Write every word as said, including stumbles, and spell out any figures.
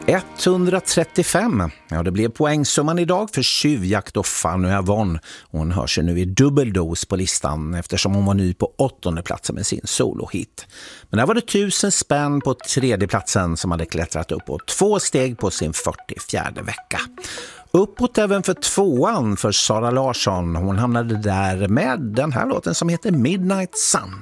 etthundratrettiofem. Ja, det blev poängsumman idag för Tjuvjakt och Fanny Avon. Hon hör sig nu i dubbeldos på listan eftersom hon var ny på åttonde platsen med sin solohit. Men där var det tusen spänn på tredje platsen som hade klättrat upp och två steg på sin fyrtiofjärde vecka. Uppåt även för tvåan för Sara Larsson. Hon hamnade där med den här låten som heter Midnight Sun.